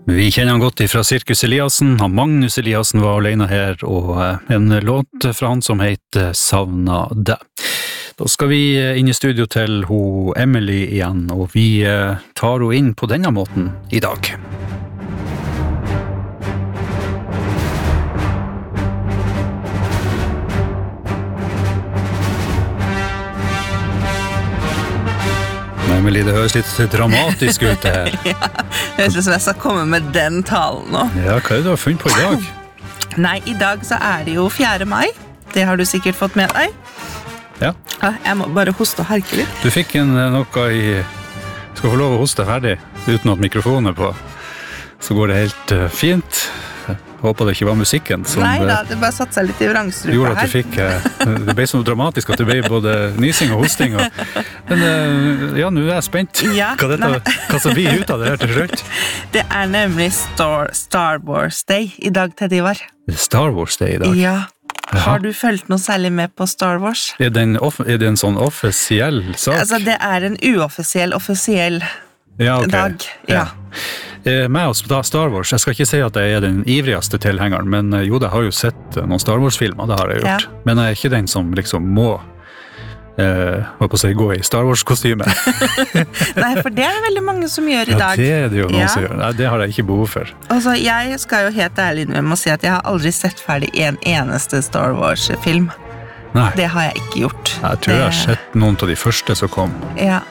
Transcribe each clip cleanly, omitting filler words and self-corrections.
Vi kjenner han godt fra Sirkus Eliassen. Han Magnus Eliassen var alene her, og en låt fra han som heter Savna deg. Da skal vi inn i studio til Emily igjen, og vi tar henne inn på denne måten i dag. Emily, det høres litt dramatisk ut det her. Ja, det høres ut som jeg skal komme med den talen nå. Ja, hva er det du har funnet på i dag? Nei, i dag så er det jo 4. mai. Det har du sikkert fått med deg. Ja. Jeg må bare hoste og harke litt. Du fikk noe i... Skal få lov å hoste ferdig, uten at mikrofonen er på. Så går det helt fint. Jeg håper det ikke var musikken som... Nei da, det bare satt seg litt i vrangstrupa her. Gjorde at du fikk... Det ble så dramatisk at det ble både nysing og hosting. Men ja, nå er jeg spent. Ja, hva som blir ut av det her til slutt? Det er nemlig Star Wars Day i dag, Ted Ivar. Star Wars Day i dag? Ja. Har du følt noe særlig med på Star Wars? Er det en sånn offisiell sak? Altså, det er en offisiell dag. Ja. Med oss på Star Wars, jeg skal ikke si at jeg er den ivrigste tilhengeren, men jo, jeg har jo sett noen Star Wars-filmer, det har jeg gjort. Ja. Men jeg er ikke den som liksom må gå i Star Wars-kostyme. Nei, for det er det veldig mange som gjør i dag. Ja, det er det jo noen som gjør. Nei, det har jeg ikke behov for. Altså, jeg skal jo helt ærlig med å si at jeg har aldri sett ferdig en eneste Star Wars-film. Nei. Det har jeg ikke gjort. Jeg tror jeg har sett noen av de første som kom. Ja.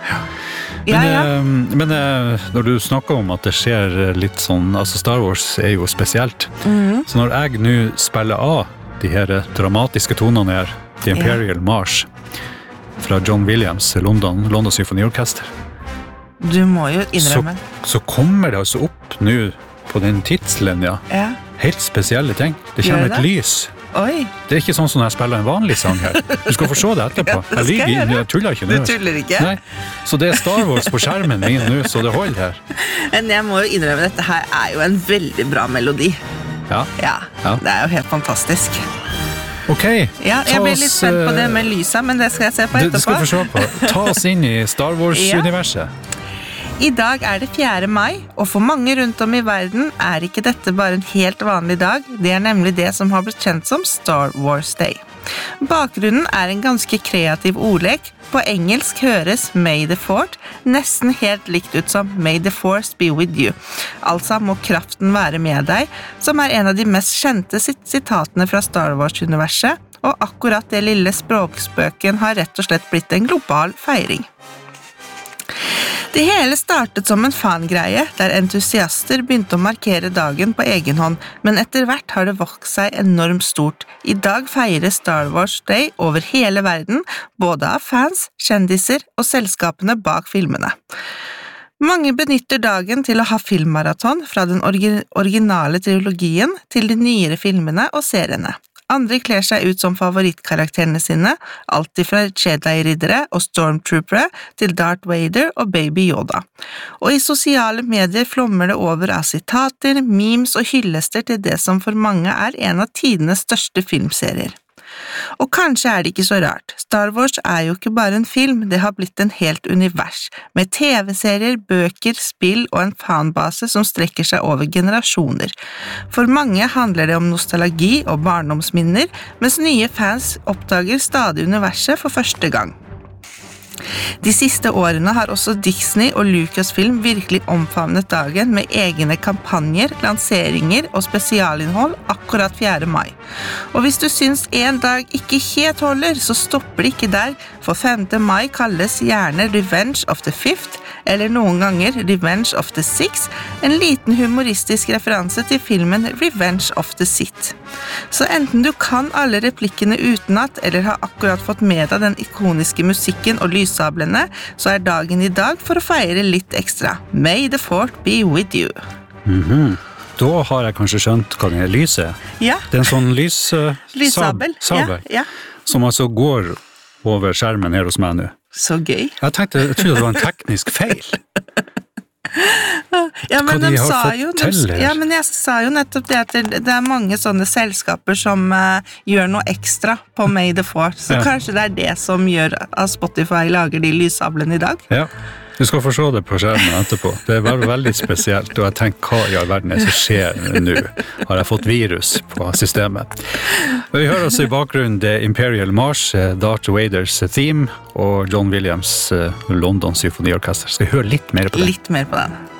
Men når du snakker om at det skjer litt sånn, altså Star Wars er jo spesielt, så når jeg nå spiller av de her dramatiske tonene her, The Imperial March, fra John Williams, London Symfoniorkester, du må jo innrømme. Så kommer det altså opp nå på den tidslinja helt spesielle ting. Det kommer et lys. Oi. Det er ikke sånn som når jeg spiller en vanlig sang her. Du skal få se det etterpå. Jeg tuller ikke nå. Du tuller ikke? Nei. Så det er Star Wars på skjermen min nå, så det holder her. Men jeg må jo innrømme, dette her er jo en veldig bra melodi. Ja. Det er jo helt fantastisk. Ok. Ja, jeg blir litt spent på det med lyset, men det skal jeg se på etterpå. Det skal få se på. Ta oss inn i Star Wars-universet. I dag er det 4. mai, og for mange rundt om i verden er ikke dette bare en helt vanlig dag, det er nemlig det som har blitt kjent som Star Wars Day. Bakgrunnen er en ganske kreativ ordlek. På engelsk høres May the Fourth nesten helt likt ut som May the Force be with you. Altså må kraften være med deg, som er en av de mest kjente sitatene fra Star Wars-universet, og akkurat det lille språkspøken har rett og slett blitt en global feiring. Det hele startet som en fangreie, der entusiaster begynte å markere dagen på egen hånd, men etter hvert har det vokst seg enormt stort. I dag feirer Star Wars Day over hele verden, både av fans, kjendiser og selskapene bak filmene. Mange benytter dagen til å ha filmmaraton fra den originale trilogien til de nyere filmene og seriene. Andre kler seg ut som favorittkarakterene sine, alt fra Jedi-riddere og Stormtroopere til Darth Vader og Baby Yoda. Og i sosiale medier flommer det over av sitater, memes og hyllester til det som for mange er en av tidenes største filmserier. Og kanskje er det ikke så rart. Star Wars er jo ikke bare en film, det har blitt en helt univers, med TV-serier, bøker, spill og en fanbase som strekker seg over generasjoner. For mange handler det om nostalgi og barndomsminner, mens nye fans oppdager stadig universet for første gang. De siste årene har også Disney og Lucasfilm virkelig omfavnet dagen med egne kampanjer, lanseringer og spesialinnhold akkurat 4. mai. Og hvis du syns en dag ikke helt holder, så stopper det ikke der, for 5. mai kalles gjerne Revenge of the Fifth, eller noen ganger Revenge of the Sixth, en liten humoristisk referanse til filmen Revenge of the Sith. Så enten du kan alle replikkene utenat, eller har akkurat fått med deg den ikoniske musikken og lyssablene, så er dagen i dag for å feire litt ekstra. May the Fourth be with you. Da har jeg kanskje skjønt hva det lyset er. Ja. Det er en sånn lyssabel, som altså går over skjermen her hos meg nå. Så gøy. Jeg trodde det var en teknisk feil. Ja, men de sa jo, men jeg sa jo nettopp det at det er mange sånne selskaper som gjør noe ekstra på May the Fourth, så kanskje det er det som gjør at Spotify lager de lyssablene i dag. Ja. Du skal få se det på skjermen etterpå. Det var veldig spesielt, og jeg tenker, hva i all verden er det som skjer nå? Har jeg fått virus på systemet? Vi hører også i bakgrunnen The Imperial March, Darth Vaders theme, og John Williams London Symfoniorkester. Skal vi høre litt mer på det? Litt mer på den.